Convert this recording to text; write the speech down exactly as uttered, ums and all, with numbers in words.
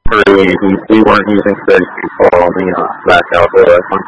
Three, we, we weren't using thirty-two fall on the uh, last California one.